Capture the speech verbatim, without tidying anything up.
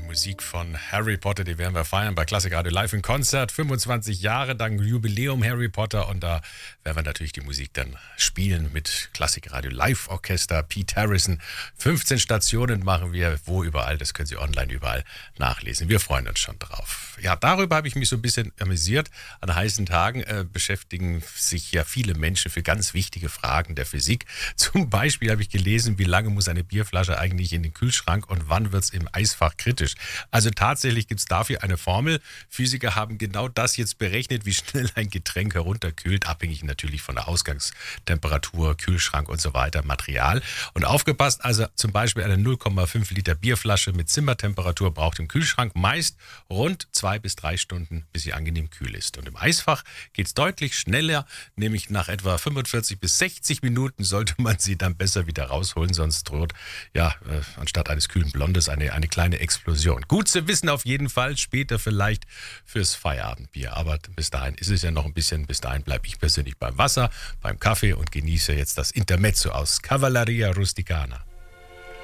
Musik von Harry Potter, die werden wir feiern bei Klassik Radio Live im Konzert. fünfundzwanzig Jahre lang Jubiläum Harry Potter und da werden wir natürlich die Musik dann spielen mit Klassik Radio Live Orchester, Pete Harrison. fünfzehn Stationen machen wir, wo überall, das können Sie online überall nachlesen. Wir freuen uns schon drauf. Ja, darüber habe ich mich so ein bisschen amüsiert. An heißen Tagen äh, beschäftigen sich ja viele Menschen für ganz wichtige Fragen der Physik. Zum Beispiel habe ich gelesen, wie lange muss eine Bierflasche eigentlich in den Kühlschrank und wann wird es im Eisfach kritisch. Also tatsächlich gibt es dafür eine Formel. Physiker haben genau das jetzt berechnet, wie schnell ein Getränk herunterkühlt, abhängig natürlich von der Ausgangstemperatur, Kühlschrank und so weiter, Material. Und aufgepasst, also zum Beispiel eine null Komma fünf Liter Bierflasche mit Zimmertemperatur braucht im Kühlschrank meist rund zwei bis drei Stunden, bis sie angenehm kühl ist. Und im Eisfach geht es deutlich schneller, nämlich nach etwa fünfundvierzig bis sechzig Minuten sollte man sie dann besser wieder rausholen, sonst droht ja äh, anstatt eines kühlen Blondes eine, eine kleine Explosion. Gut zu wissen auf jeden Fall, später vielleicht fürs Feierabendbier. Aber bis dahin ist es ja noch ein bisschen, bis dahin bleibe ich persönlich beim Wasser, beim Kaffee und genieße jetzt das Intermezzo aus Cavalleria Rusticana.